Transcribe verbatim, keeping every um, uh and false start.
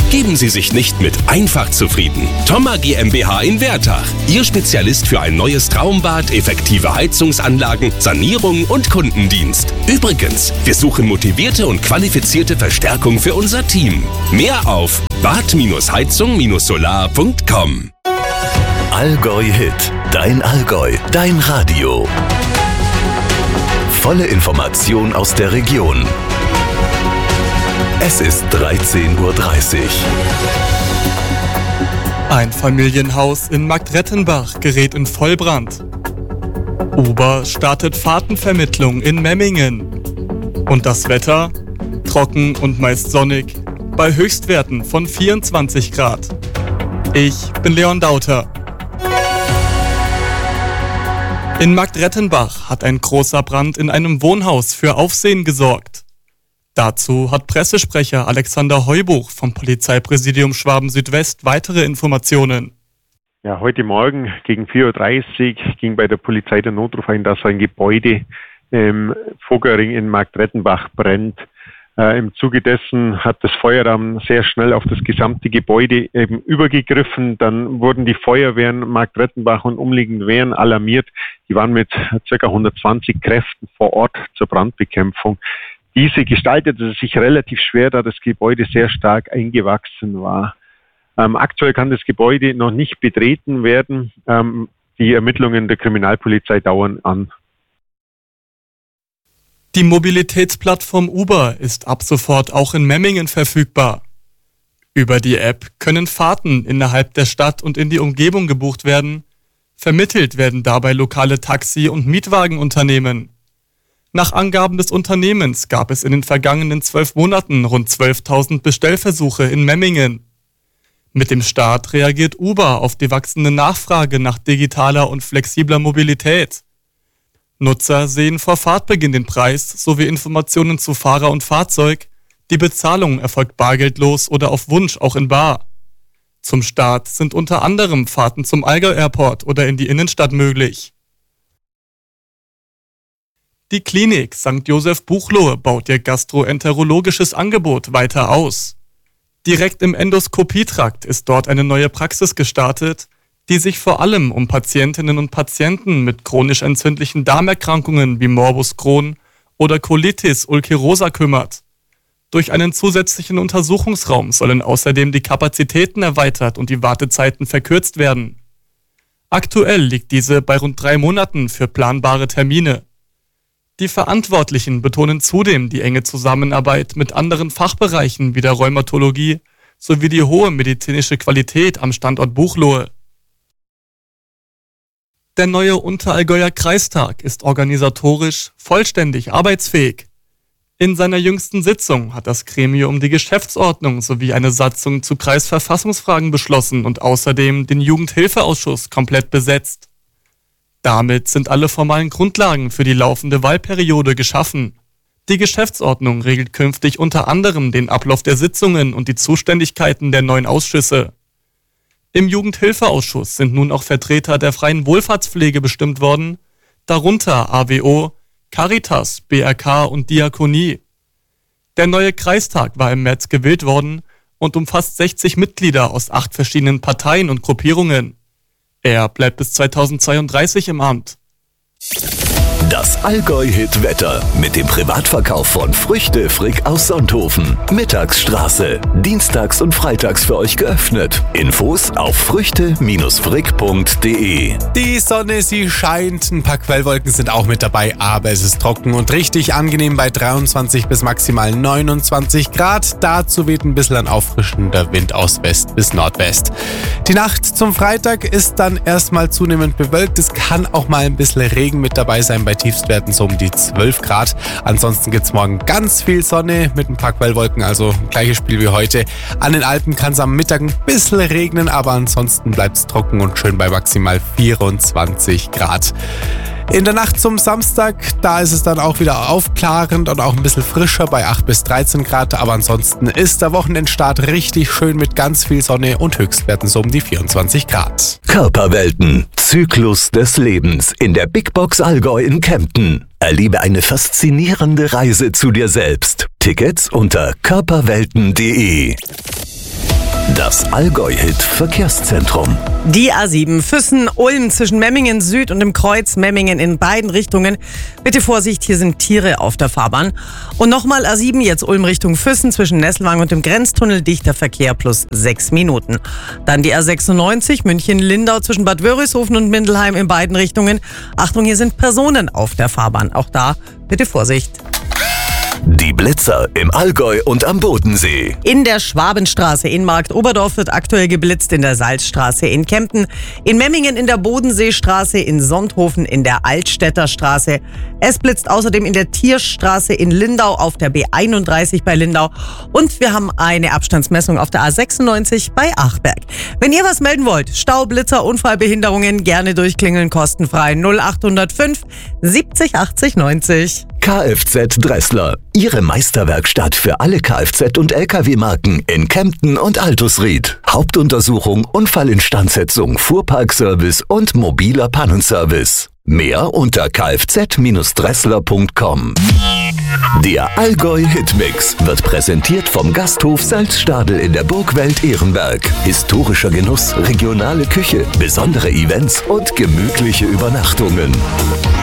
Geben Sie sich nicht mit einfach zufrieden. Thoma GmbH in Wertach. Ihr Spezialist für ein neues Traumbad, effektive Heizungsanlagen, Sanierung und Kundendienst. Übrigens, wir suchen motivierte und qualifizierte Verstärkung für unser Team. Mehr auf bad heizung solar punkt com. Allgäu Hit. Dein Allgäu. Dein Radio. Volle Information aus der Region. Es ist dreizehn Uhr dreißig. Ein Familienhaus in Marktrettenbach gerät in Vollbrand. Uber startet Fahrtenvermittlung in Memmingen. Und das Wetter? Trocken und meist sonnig, bei Höchstwerten von vierundzwanzig Grad. Ich bin Leon Dauter. In Marktrettenbach hat ein großer Brand in einem Wohnhaus für Aufsehen gesorgt. Dazu hat Pressesprecher Alexander Heubuch vom Polizeipräsidium Schwaben-Südwest weitere Informationen. Ja, heute Morgen gegen vier Uhr dreißig ging bei der Polizei der Notruf ein, dass ein Gebäude im Vogerring in Marktrettenbach brennt. Äh, Im Zuge dessen hat das Feueralarm sehr schnell auf das gesamte Gebäude eben übergegriffen. Dann wurden die Feuerwehren Marktrettenbach und umliegende Wehren alarmiert. Die waren mit ca. hundertzwanzig Kräften vor Ort zur Brandbekämpfung. Diese gestaltete sich relativ schwer, da das Gebäude sehr stark eingewachsen war. Ähm, aktuell kann das Gebäude noch nicht betreten werden. Ähm, die Ermittlungen der Kriminalpolizei dauern an. Die Mobilitätsplattform Uber ist ab sofort auch in Memmingen verfügbar. Über die App können Fahrten innerhalb der Stadt und in die Umgebung gebucht werden. Vermittelt werden dabei lokale Taxi- und Mietwagenunternehmen. Nach Angaben des Unternehmens gab es in den vergangenen zwölf Monaten rund zwölftausend Bestellversuche in Memmingen. Mit dem Start reagiert Uber auf die wachsende Nachfrage nach digitaler und flexibler Mobilität. Nutzer sehen vor Fahrtbeginn den Preis sowie Informationen zu Fahrer und Fahrzeug. Die Bezahlung erfolgt bargeldlos oder auf Wunsch auch in bar. Zum Start sind unter anderem Fahrten zum Allgäu Airport oder in die Innenstadt möglich. Die Klinik Sankt Joseph Buchloe baut ihr gastroenterologisches Angebot weiter aus. Direkt im Endoskopietrakt ist dort eine neue Praxis gestartet, die sich vor allem um Patientinnen und Patienten mit chronisch entzündlichen Darmerkrankungen wie Morbus Crohn oder Colitis ulcerosa kümmert. Durch einen zusätzlichen Untersuchungsraum sollen außerdem die Kapazitäten erweitert und die Wartezeiten verkürzt werden. Aktuell liegt diese bei rund drei Monaten für planbare Termine. Die Verantwortlichen betonen zudem die enge Zusammenarbeit mit anderen Fachbereichen wie der Rheumatologie sowie die hohe medizinische Qualität am Standort Buchloe. Der neue Unterallgäuer Kreistag ist organisatorisch vollständig arbeitsfähig. In seiner jüngsten Sitzung hat das Gremium die Geschäftsordnung sowie eine Satzung zu Kreisverfassungsfragen beschlossen und außerdem den Jugendhilfeausschuss komplett besetzt. Damit sind alle formalen Grundlagen für die laufende Wahlperiode geschaffen. Die Geschäftsordnung regelt künftig unter anderem den Ablauf der Sitzungen und die Zuständigkeiten der neuen Ausschüsse. Im Jugendhilfeausschuss sind nun auch Vertreter der freien Wohlfahrtspflege bestimmt worden, darunter A W O, Caritas, B R K und Diakonie. Der neue Kreistag war im März gewählt worden und umfasst sechzig Mitglieder aus acht verschiedenen Parteien und Gruppierungen. Er bleibt bis zweitausendzweiunddreißig im Amt. Das Allgäu-Hit-Wetter mit dem Privatverkauf von Früchte Frick aus Sonthofen. Mittagsstraße. Dienstags und freitags für euch geöffnet. Infos auf früchte frick punkt de. Die Sonne, sie scheint. Ein paar Quellwolken sind auch mit dabei, aber es ist trocken und richtig angenehm bei dreiundzwanzig bis maximal neunundzwanzig Grad. Dazu weht ein bisschen ein auffrischender Wind aus West bis Nordwest. Die Nacht zum Freitag ist dann erstmal zunehmend bewölkt. Es kann auch mal ein bisschen Regen mit dabei sein, bei Tiefstwerten so um die zwölf Grad. Ansonsten gibt es morgen ganz viel Sonne mit ein paar Quellwolken, also gleiches Spiel wie heute. An den Alpen kann es am Mittag ein bisschen regnen, aber ansonsten bleibt es trocken und schön bei maximal vierundzwanzig Grad. In der Nacht zum Samstag, da ist es dann auch wieder aufklarend und auch ein bisschen frischer bei acht bis dreizehn Grad. Aber ansonsten ist der Wochenendstart richtig schön mit ganz viel Sonne und Höchstwerten so um die vierundzwanzig Grad. Körperwelten. Zyklus des Lebens in der Big Box Allgäu in Kempten. Erlebe eine faszinierende Reise zu dir selbst. Tickets unter körperwelten punkt de. Das Allgäu-Hit Verkehrszentrum. Die A sieben Füssen-Ulm zwischen Memmingen Süd und dem Kreuz Memmingen in beiden Richtungen. Bitte Vorsicht, hier sind Tiere auf der Fahrbahn. Und nochmal A sieben, jetzt Ulm Richtung Füssen zwischen Nesselwang und dem Grenztunnel, dichter Verkehr plus sechs Minuten. Dann die A sechsundneunzig München-Lindau zwischen Bad Wörishofen und Mindelheim in beiden Richtungen. Achtung, hier sind Personen auf der Fahrbahn. Auch da bitte Vorsicht. Die Blitzer im Allgäu und am Bodensee. In der Schwabenstraße in Marktoberdorf wird aktuell geblitzt, in der Salzstraße in Kempten, in Memmingen in der Bodenseestraße, in Sonthofen in der Altstädter Straße. Es blitzt außerdem in der Tierstraße in Lindau, auf der B einunddreißig bei Lindau und wir haben eine Abstandsmessung auf der A sechsundneunzig bei Achberg. Wenn ihr was melden wollt, Stau, Blitzer, Unfallbehinderungen, gerne durchklingeln, kostenfrei null acht null fünf siebzig achtzig neunzig. Kfz Dressler, Ihre Meisterwerkstatt für alle Kfz- und L K W-Marken in Kempten und Altusried. Hauptuntersuchung, Unfallinstandsetzung, Fuhrparkservice und mobiler Pannenservice. Mehr unter kfz dressler punkt com. Der Allgäu-Hitmix wird präsentiert vom Gasthof Salzstadel in der Burgwelt Ehrenberg. Historischer Genuss, regionale Küche, besondere Events und gemütliche Übernachtungen.